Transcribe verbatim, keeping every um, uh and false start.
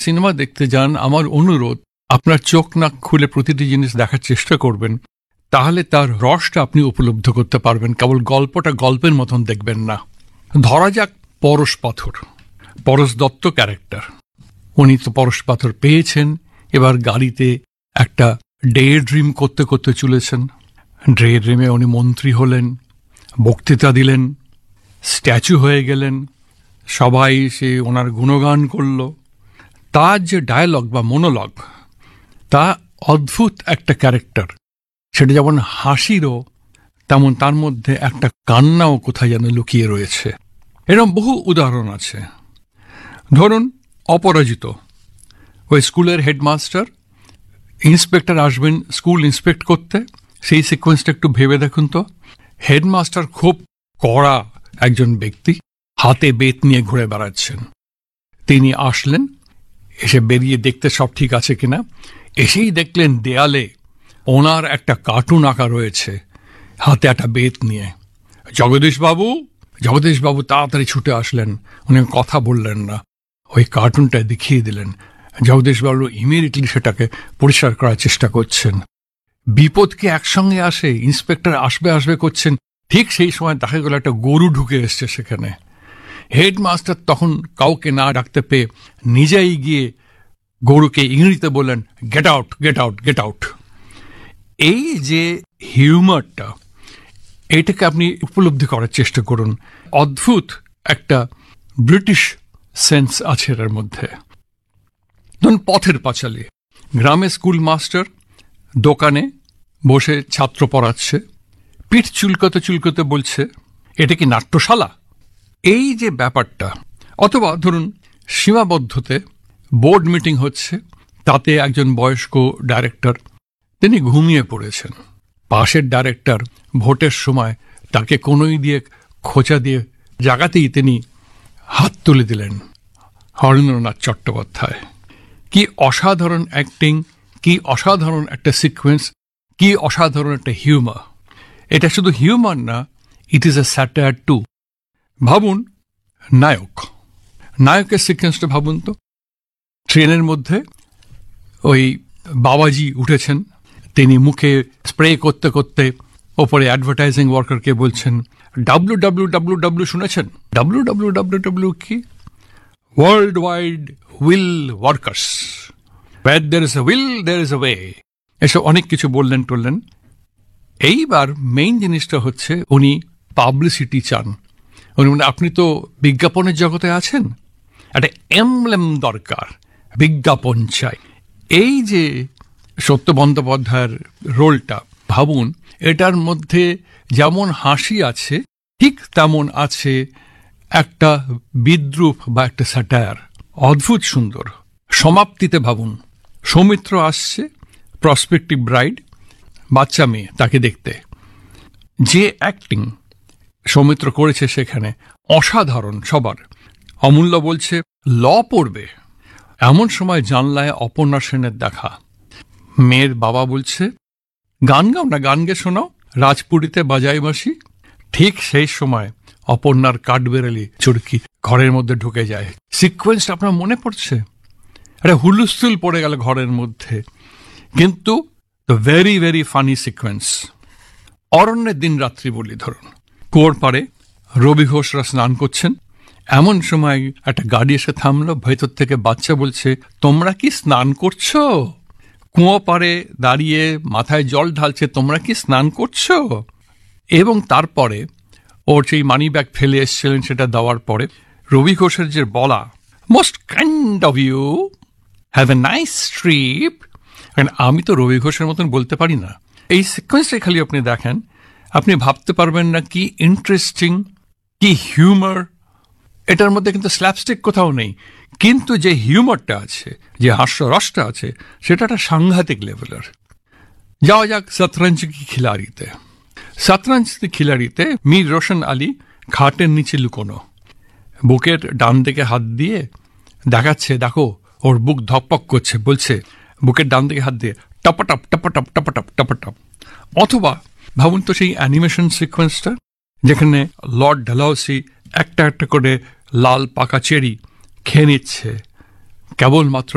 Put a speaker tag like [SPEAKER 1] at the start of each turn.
[SPEAKER 1] Cinema দেখতে যান, আমার অনুরোধ আপনার চোখ নাক খুলে প্রতিটি জিনিস দেখার চেষ্টা করবেন, তাহলে তার রসটা আপনি উপলব্ধ করতে পারবেন। কেবল গল্পটা গল্পের মতন দেখবেন না। ধরা যাক পরশ পাথর, পরশ দত্ত ক্যারেক্টার, উনি তো পরশ পাথর পেয়েছেন, এবার গাড়িতে একটা ডে ড্রিম করতে করতে চলেছেন। ডে ড্রিমে উনি মন্ত্রী হলেন, বক্তৃতা দিলেন, স্ট্যাচু হয়ে গেলেন, সবাই সে ওনার গুণগান করল। তার যে ডায়ালগ বা মোনোলগ, তা অদ্ভুত একটা ক্যারেক্টার। সেটা যেমন হাসিরও, তেমন তার মধ্যে একটা কান্নাও কোথায় যেন লুকিয়ে রয়েছে। এরকম বহু উদাহরণ আছে। ধরুন অপরাজিত, ওই স্কুলের হেডমাস্টার, ইন্সপেক্টর আসবেন স্কুল ইন্সপেক্ট করতে। সেই সিকোয়েন্সটা একটু ভেবে দেখুন তো। হেডমাস্টার খুব কড়া একজন ব্যক্তি, হাতে বেত নিয়ে ঘুরে বেড়াচ্ছেন। তিনি আসলেন, এসে বেরিয়ে দেখতে সব ঠিক আছে কিনা। এসেই দেখলেন দেয়ালে ওনার একটা কার্টুন আঁকা রয়েছে, হাতে একটা বেত নিয়ে। জগদীশবাবু, জগদীশবাবু তাড়াতাড়ি ছুটে আসলেন। উনি কথা বললেন না, ওই কার্টুনটা দেখিয়ে দিলেন। জগদীশবাবু ইমিডিয়েটলি সেটাকে পরিষ্কার করার চেষ্টা করছেন। বিপদকে একসঙ্গে আসে, ইন্সপেক্টর আসবে আসবে করছেন, ঠিক সেই সময় দেখা গেল একটা গরু ঢুকে এসছে সেখানে। হেডমাস্টার তখন কাউকে না ডাকতে পেয়ে নিজেই গিয়ে গরুকে ইংরেজিতে বললেন, get out, get out, get out. এই যে হিউমারটা, এইটাকে আপনি উপলব্ধি করার চেষ্টা করুন। অদ্ভুত একটা ব্রিটিশ সেন্স আছে এর মধ্যে। ধরুন পথের পাঁচালী, গ্রামে স্কুল মাস্টার দোকানে বসে ছাত্র পড়াচ্ছে, পিঠ চুলকোতে চুলকোতে বলছে, এটা কি নাট্যশালা? এই যে ব্যাপারটা। অথবা ধরুন সীমাবদ্ধতে বোর্ড মিটিং হচ্ছে, তাতে একজন বয়স্ক ডাইরেক্টর, তিনি ঘুমিয়ে পড়েছেন। পাশের ডাইরেক্টর ভোটের সময় তাকে কোনোই দিয়ে খোঁচা দিয়ে জাগাতেই তিনি হাত তুলে দিলেন। হরেন্দ্রনাথ চট্টোপাধ্যায়। কি অসাধারণ অ্যাক্টিং, কি অসাধারণ একটা সিকোয়েন্স, কি অসাধারণ একটা হিউমার। এটা শুধু হিউমার না, it is a satire two. ভাবুন নায়ক, নায়কের সিকোয়েন্সটা ভাবুন তো। ট্রেনের মধ্যে ওই বাবাজি উঠেছেন, তিনি মুখে স্প্রে করতে করতে ওপরে অ্যাডভার্টাইজিং ওয়ার্কারকে বলছেন, ডাব্লু ডাব্লু ডাব্লু ডাব্লু শুনেছেন? ডাব্লু ডাব্লু ডাব্লু ডাব্লু কি? World wide will workers, where there is a will there is a way। এসব অনেক কিছু বললেন টললেন। এইবার মেইন জিনিসটা হচ্ছে উনি পাবলিসিটি চান। উনি মানে, আপনি তো বিজ্ঞাপনের জগতে আছেন, একটা এমব্লেম দরকার, বিজ্ঞাপন চাই। এই যে সত্য বন্দ্যোপাধ্যায়ের রোলটা ভাবুন, এটার মধ্যে যেমন হাসি আছে, ঠিক তেমন আছে একটা বিদ্রুপ বা একটা স্যাটায়ার। অদ্ভুত সুন্দর। সমাপ্তিতে ভাবুন, সৌমিত্র আসছে, প্রসপেক্টিভ ব্রাইড, বাচ্চা মেয়ে, তাকে দেখতে। যে অ্যাক্টিং সৌমিত্র করেছে সেখানে অসাধারণ সবার। অমূল্য বলছে ল পড়বে, এমন সময় জানলায় অপর্ণা সেনের দেখা। মেয়ের বাবা বলছে, গান গাও না, গান গে শোনাও, রাজপুরীতে বাজাই বাঁশি। ঠিক সেই সময় অপর্ণার কাঠবেড়ালি চুরকি ঘরের মধ্যে ঢুকে যায়। সিকোয়েন্সটা আপনার মনে পড়ছে? আরে হুলস্থুল পড়ে গেল ঘরের মধ্যে, কিন্তু ভেরি ভেরি ফানি সিকোয়েন্স। অরণ্যের দিন রাত্রি বলি ধরুন, কুয়োর পাড়ে রবি ঘোষরা স্নান করছেন। এমন সময় একটা গাড়ি এসে থামলো, ভেতর থেকে বাচ্চা বলছে, তোমরা কি স্নান করছো? কুয়ো পাড়ে দাঁড়িয়ে মাথায় জল ঢালছে, তোমরা কি স্নান করছো? এবং তারপরে ওর সেই মানি ব্যাগ ফেলে এসছিলেন, সেটা দেওয়ার পরে রবি ঘোষের যে বলা, most kind of you, have a nice trip. আমি তো রবি ঘোষের মতন বলতে পারি না। এই সিকোয়েন্সটাই খালি আপনি দেখেন, আপনি ভাবতে পারবেন না কি ইন্টারেস্টিং, কি হিউমার। এটার মধ্যে কিন্তু স্ল্যাপস্টিক কোথাও নেই, কিন্তু যে হিউমারটা আছে, যে হাস্যরসটা আছে, সেটা একটা সাংঘাতিক লেভেলের। যাওয়া যাক শতরঞ্জ কি খিলাড়িতে। শতরঞ্জ কি খিলাড়িতে মীর রোশন আলী খাটের নিচে লুকোনো, বুকের ডান দিকে হাত দিয়ে দেখাচ্ছে, দেখো ওর বুক ধকপক করছে, বলছে বুকের ডান দিকে হাত দিয়ে টপটপ টপটপ টপটপ টপটপ। অথবা ভাবুন তো সেই অ্যানিমেশন সিকোয়েন্সটা, যেখানে লর্ড ডালহাউসি একটা একটা করে লাল পাকা চেরি খেয়ে নিচ্ছে, কেবলমাত্র